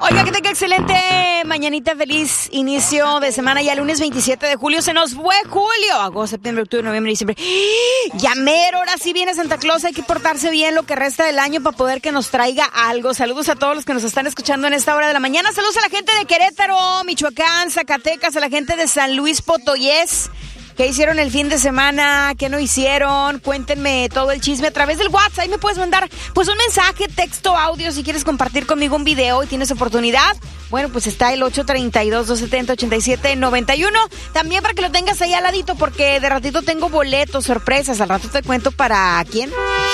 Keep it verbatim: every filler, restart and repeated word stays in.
Oiga, que tenga excelente mañanita, feliz inicio de semana. Ya lunes veintisiete de julio, se nos fue julio. Agosto, septiembre, octubre, noviembre, diciembre. Ya mero, ahora sí viene Santa Claus. Hay que portarse bien lo que resta del año para poder que nos traiga algo. Saludos a todos los que nos están escuchando en esta hora de la mañana. Saludos a la gente de Querétaro, Michoacán, Zacatecas, a la gente de San Luis Potosí. ¿Qué hicieron el fin de semana? ¿Qué no hicieron? Cuéntenme todo el chisme a través del WhatsApp. Ahí me puedes mandar pues un mensaje, texto, audio, si quieres compartir conmigo un video y tienes oportunidad. Bueno, pues está el ocho tres dos, dos siete cero, ocho siete nueve uno. También para que lo tengas ahí al ladito, porque de ratito tengo boletos, sorpresas. Al rato te cuento para quién.